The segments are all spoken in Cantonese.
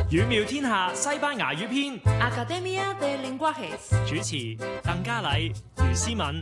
語妙天下西班牙語篇 Academia de Lenguajes 主持鄧嘉禮、余思敏。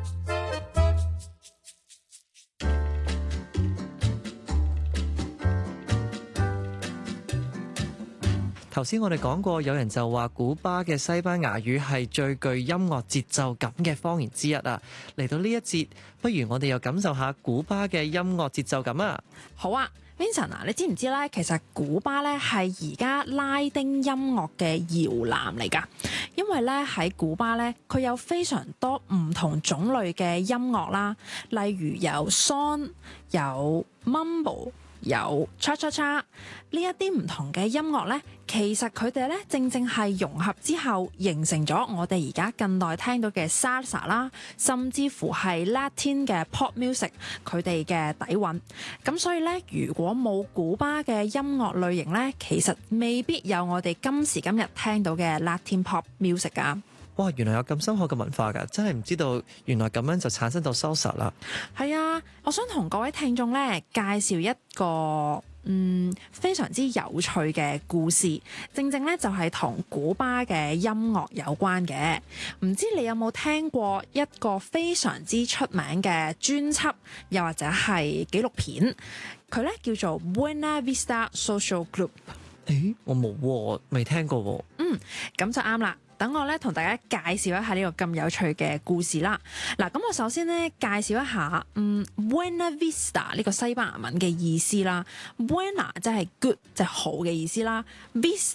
頭先我哋講過，有人就話古巴嘅西班牙語係最具音樂節奏感嘅方言之一啊！嚟到呢一節，不如我哋又感受下古巴嘅音樂節奏感啊！ 好啊 Vincent 啊，你知唔知咧？其實古巴咧係而家拉丁音樂嘅搖籃嚟㗎，因為咧喺古巴咧，佢有非常多唔同種類嘅音樂啦，例如有 son、有 mambo、有 cha cha cha 呢一啲唔同嘅音樂呢，其實佢哋呢正正係融合之後形成咗我哋而家近代聽到嘅 salsa 啦，甚至乎係 Latin 嘅 pop music 佢哋嘅底蘊。咁所以呢，如果冇古巴嘅音樂類型呢，其實未必有我哋今時今日聽到嘅 Latin pop music 㗎。 哇！原來有咁深厚嘅文化㗎，真係唔知道原來咁樣就產生到 salsa 啦。 係啊，我想同各位聽眾咧介紹一個非常之有趣嘅故事，正正咧就係同古巴嘅音樂有關嘅。唔知你有冇聽過一個非常之出名嘅專輯，又或者係紀錄片？佢咧叫做 Buena Vista Social Club。 誒，我冇喎，未聽過喎。 咁就啱啦。等我咧同大家介紹一下呢個咁有趣嘅故事啦。嗱，咁我首先咧介紹一下Buena Vista 呢個西班牙文嘅意思啦。Buena 即係 good，即係好嘅意思啦。Vista